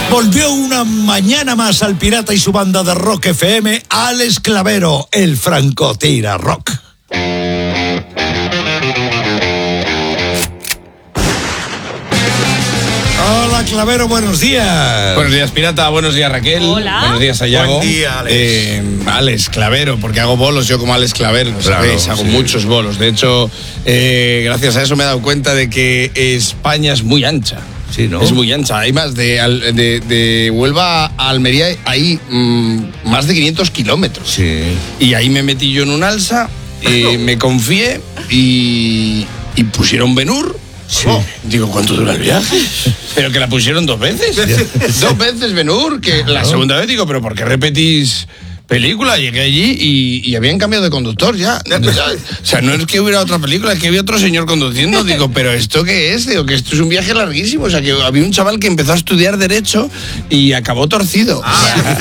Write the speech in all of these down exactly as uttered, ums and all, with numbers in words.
Volvió una mañana más al Pirata y su banda de Rock F M, Alex Clavero, el francotira rock. Hola Clavero, buenos días. Buenos días Pirata, buenos días Raquel. Hola. Buenos días Sayago. Buen día, Alex. Eh, Alex Clavero, porque hago bolos yo como Alex Clavero, ¿no Claro, sabéis? Hago sí. muchos bolos. De hecho, eh, gracias a eso me he dado cuenta de que España es muy ancha. Sí, ¿no? Es muy ancha. Hay más de, de, de Huelva a Almería, hay mmm, más de quinientos kilómetros. Sí. Y ahí me metí yo en un alsa, eh, me confié y, y pusieron Ben-Hur. Sí. Oh, digo, ¿cuánto dura el viaje? Pero que la pusieron dos veces. Dos veces Ben-Hur, que la segunda vez digo, ¿pero por qué repetís película? Llegué allí y, y habían cambiado de conductor ya. Ya. O sea, no es que hubiera otra película, es que había otro señor conduciendo. Digo, ¿pero esto qué es? Digo, que esto es un viaje larguísimo. O sea, que había un chaval que empezó a estudiar Derecho y acabó torcido. Ah.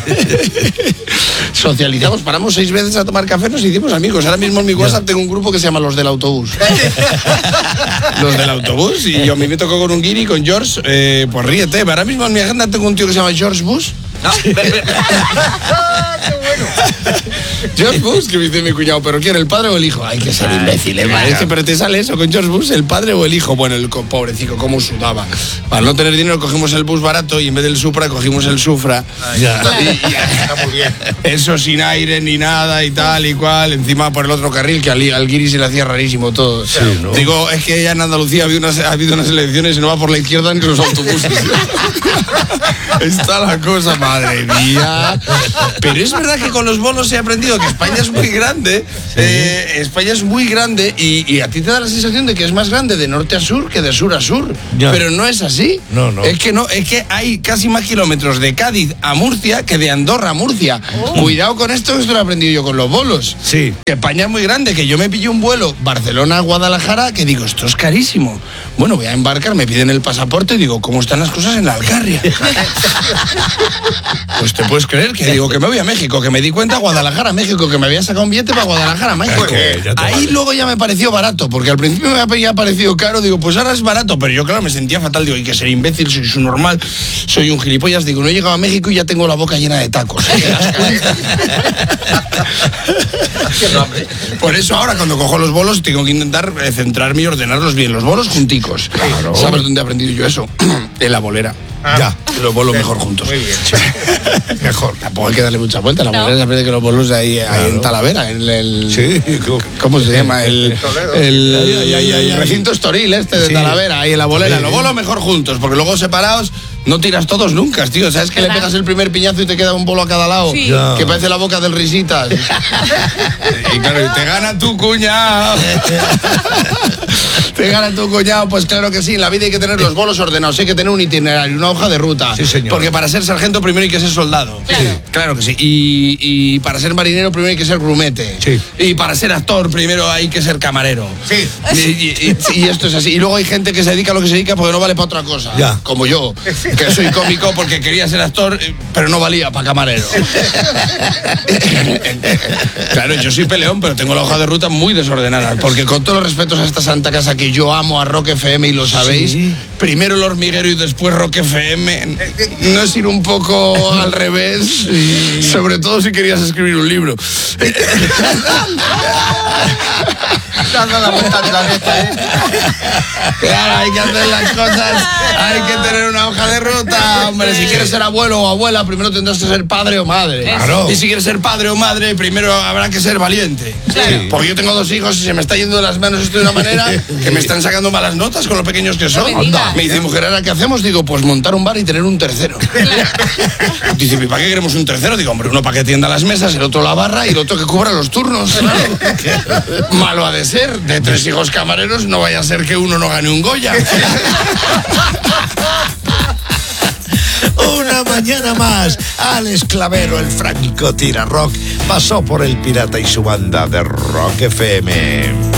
Socializamos, paramos seis veces a tomar café, nos hicimos amigos. Ahora mismo en mi WhatsApp tengo un grupo que se llama Los del Autobús. Los del Autobús. Y yo a mí me tocó con un guiri, con George. Eh, pues ríete. Ahora mismo en mi agenda tengo un tío que se llama George Bush. No. ¡Qué bueno! George Bush, que me dice mi cuñado, ¿pero quién, el padre o el hijo? Hay que ser imbécil, ¿eh? Dice, pero te sale eso con George Bush, el padre o el hijo. Bueno, el pobrecito, cómo sudaba. Para no tener dinero cogimos el bus barato y en vez del Supra cogimos el Sufra. Ya. Y, y, está muy bien. Eso sin aire ni nada y tal y cual. Encima por el otro carril, que al, al guiri se le hacía rarísimo todo. Sí, ¿no? Digo, es que ya en Andalucía ha habido unas, ha habido unas elecciones y no va por la izquierda ni los autobuses. Está la cosa, madre mía. Pero es verdad que con los bolos he aprendido que España es muy grande. Sí. Eh, España es muy grande y, y a ti te da la sensación de que es más grande de norte a sur que de sur a sur. Ya. Pero no es así. No, no. Es que no, es que hay casi más kilómetros de Cádiz a Murcia que de Andorra a Murcia. Oh. Cuidado con esto, que esto lo he aprendido yo con los bolos. Sí. Que España es muy grande, que yo me pillé un vuelo Barcelona-Guadalajara, que digo, esto es carísimo. Bueno, voy a embarcar, me piden el pasaporte y digo, ¿cómo están las cosas en la Alcarria? Pues te puedes creer que digo que me voy a México, que me di cuenta Guadalajara, México, que me había sacado un billete para Guadalajara, México. Okay, Ahí vale. Luego ya me pareció barato, porque al principio me había parecido caro, digo, pues ahora es barato, pero yo claro me sentía fatal, digo, hay que ser imbécil, soy su normal, soy un gilipollas, digo, no he llegado a México y ya tengo la boca llena de tacos. Por eso ahora cuando cojo los bolos tengo que intentar centrarme y ordenarlos bien, los bolos junticos. Claro. ¿Sabes dónde he aprendido yo eso? En la bolera. Ah, ya. Los bolos mejor juntos. Muy bien. Mejor. Tampoco hay que darle mucha vuelta. La no. bolera se aprende que los bolos de ahí, claro. Ahí en Talavera, en el. Sí. ¿Cómo se llama? El, el, el, el, el recinto estoril este de sí. Talavera, ahí en la bolera. Sí. Los bolos mejor juntos, porque luego separados no tiras todos nunca, tío. ¿Sabes que le pegas el primer piñazo y te queda un bolo a cada lado? Sí. Ya. Que parece la boca del Risitas. Y claro, te gana tu cuñado. Te gana tu cuñado, pues claro que sí. En la vida hay que tener los bolos ordenados, hay que tener un itinerario, una hoja de ruta. Sí, señor. Porque para ser sargento primero hay que ser soldado. Claro, sí. Claro que sí. Y, y para ser marinero primero hay que ser grumete. Sí. Y para ser actor primero hay que ser camarero. Sí. Y, y, y, y esto es así. Y luego hay gente que se dedica a lo que se dedica porque no vale para otra cosa. Ya. Como yo, que soy cómico porque quería ser actor, pero no valía para camarero. Claro, yo soy peleón, pero tengo la hoja de ruta muy desordenada. Porque con todos los respetos a esta santa casa que yo amo, a Rock F M, y lo sabéis, sí. Primero el hormiguero y después Rock F M. No es ir un poco al revés, sí. Sobre todo si querías escribir un libro. Dando la vuelta al planeta, ¿eh? Claro, hay que hacer las cosas, hay que tener una hoja de ruta. Hombre, si quieres ser abuelo o abuela, primero tendrás que ser padre o madre. Claro. Y si quieres ser padre o madre, primero habrá que ser valiente. Sí. Porque yo tengo dos hijos y se me está yendo de las manos esto de una manera que me están sacando malas notas con lo pequeños que son. No me, me dice, mujer, ¿ahora qué hacemos? Digo, pues montar un bar y tener un tercero. Dice, ¿y para qué queremos un tercero? Digo, hombre, uno para que tienda las mesas, el otro la barra y el otro que cubra los turnos. Malo ha de ser. De tres hijos camareros, no vaya a ser que uno no gane un Goya. Una mañana más, Alex Clavero, el francotira rock, pasó por el Pirata y su banda de Rock F M.